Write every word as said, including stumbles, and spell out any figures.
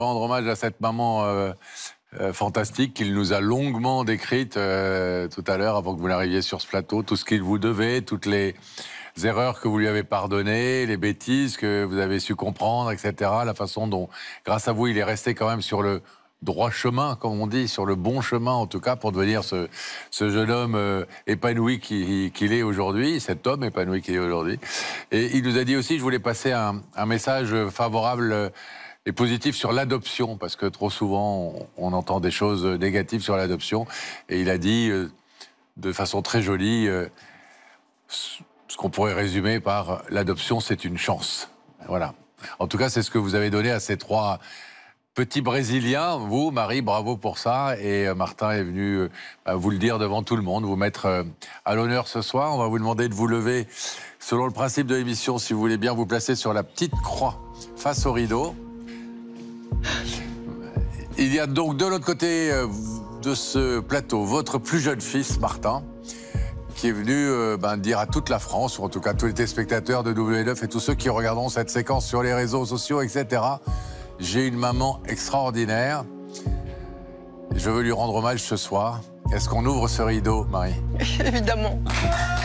Rendre hommage à cette maman euh, euh, fantastique qu'il nous a longuement décrite euh, tout à l'heure avant que vous n'arriviez sur ce plateau, tout ce qu'il vous devait, toutes les erreurs que vous lui avez pardonnées, les bêtises que vous avez su comprendre, et cetera. La façon dont, grâce à vous, il est resté quand même sur le droit chemin, comme on dit, sur le bon chemin en tout cas, pour devenir ce, ce jeune homme euh, épanoui qu'il qu'il est aujourd'hui, cet homme épanoui qu'il est aujourd'hui. Et il nous a dit aussi, je voulais passer un, un message favorable euh, et positif sur l'adoption, parce que trop souvent, on, on entend des choses négatives sur l'adoption. Et il a dit, euh, de façon très jolie, euh, ce qu'on pourrait résumer par l'adoption, c'est une chance. Voilà. En tout cas, c'est ce que vous avez donné à ces trois petits Brésiliens. Vous, Marie, bravo pour ça. Et euh, Martin est venu euh, vous le dire devant tout le monde, vous mettre euh, à l'honneur ce soir. On va vous demander de vous lever selon le principe de l'émission, si vous voulez bien vous placer sur la petite croix face au rideau. Il y a donc de l'autre côté euh, de ce plateau votre plus jeune fils, Martin, qui est venu euh, ben, dire à toute la France, ou en tout cas tous les téléspectateurs de W neuf et tous ceux qui regarderont cette séquence sur les réseaux sociaux, et cetera. J'ai une maman extraordinaire. Je veux lui rendre hommage ce soir. Est-ce qu'on ouvre ce rideau, Marie? Évidemment.